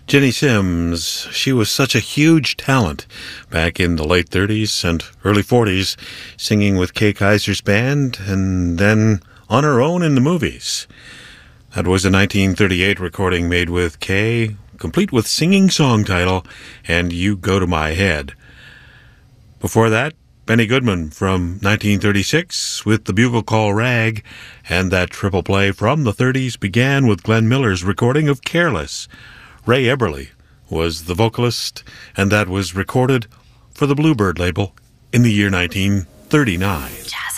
Jenny Sims, she was such a huge talent back in the late 30s and early 40s, singing with Kay Kyser's band and then on her own in the movies. That was a 1938 recording made with Kay, complete with singing song title, And You Go to My Head. Before that, Benny Goodman from 1936 with the bugle call Rag, and that triple play from the 30s began with Glenn Miller's recording of Careless. Ray Eberle was the vocalist, and that was recorded for the Bluebird label in the year 1939.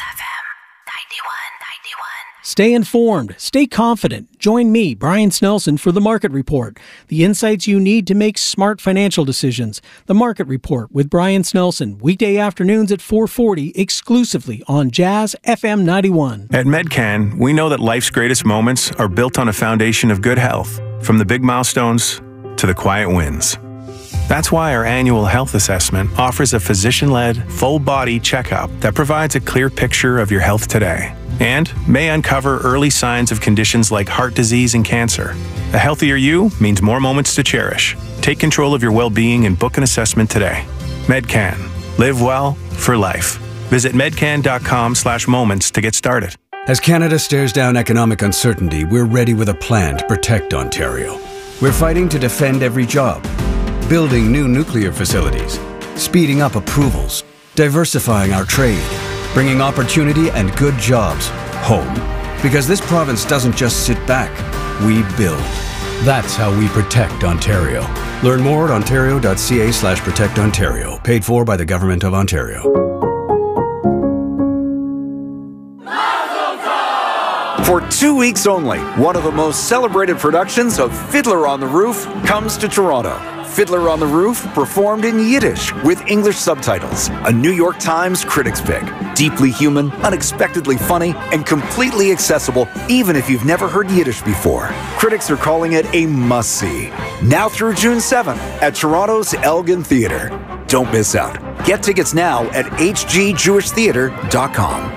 Stay informed, stay confident. Join me, Brian Snelson, for The Market Report, the insights you need to make smart financial decisions. The Market Report with Brian Snelson, weekday afternoons at 4:40, exclusively on Jazz FM 91. At Medcan, we know that life's greatest moments are built on a foundation of good health, from the big milestones to the quiet wins. That's why our annual health assessment offers a physician-led, full-body checkup that provides a clear picture of your health today and may uncover early signs of conditions like heart disease and cancer. A healthier you means more moments to cherish. Take control of your well-being and book an assessment today. Medcan. Live well for life. Visit medcan.com/moments to get started. As Canada stares down economic uncertainty, we're ready with a plan to protect Ontario. We're fighting to defend every job, building new nuclear facilities, speeding up approvals, diversifying our trade, bringing opportunity and good jobs home. Because this province doesn't just sit back, we build. That's how we protect Ontario. Learn more at ontario.ca/protectontario. Paid for by the Government of Ontario. For 2 weeks only, one of the most celebrated productions of Fiddler on the Roof comes to Toronto. Fiddler on the Roof, performed in Yiddish with English subtitles. A New York Times critics pick. Deeply human, unexpectedly funny, and completely accessible even if you've never heard Yiddish before. Critics are calling it a must-see. Now through June 7th at Toronto's Elgin Theatre. Don't miss out. Get tickets now at hgjewishtheatre.com.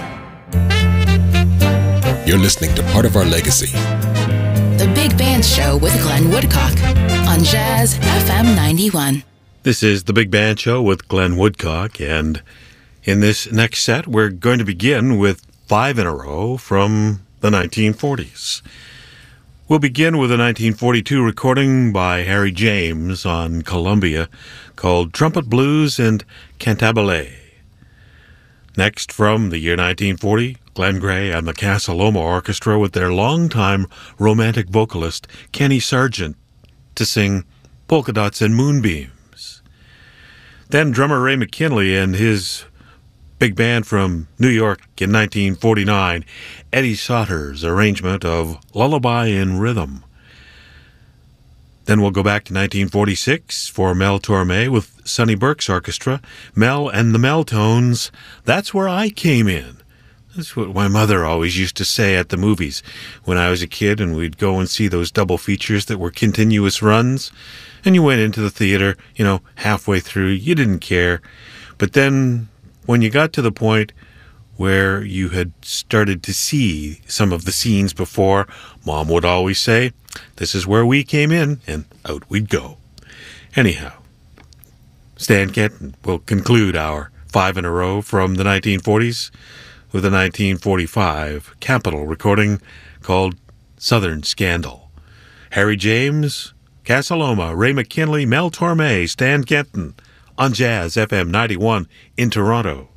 You're listening to Part of Our Legacy. The Big Band Show with Glenn Woodcock on Jazz FM 91. This is The Big Band Show with Glenn Woodcock, and in this next set, we're going to begin with 5 in a row from the 1940s. We'll begin with a 1942 recording by Harry James on Columbia called Trumpet Blues and Cantabile. Next, from the year 1940, Glenn Gray and the Casa Loma Orchestra with their longtime romantic vocalist Kenny Sargent to sing Polka Dots and Moonbeams. Then drummer Ray McKinley and his big band from New York in 1949, Eddie Sauter's arrangement of Lullaby in Rhythm. Then we'll go back to 1946 for Mel Torme with Sonny Burke's orchestra, Mel and the Meltones, That's Where I Came In. That's what my mother always used to say at the movies when I was a kid, and we'd go and see those double features that were continuous runs. And you went into the theater, halfway through, you didn't care. But then when you got to the point where you had started to see some of the scenes before, Mom would always say, this is where we came in, and out we'd go. Anyhow, Stan Kenton will conclude our 5 in a row from the 1940s with a 1945 Capitol recording called Southern Scandal. Harry James, Casa Loma, Ray McKinley, Mel Torme, Stan Kenton on Jazz FM 91 in Toronto.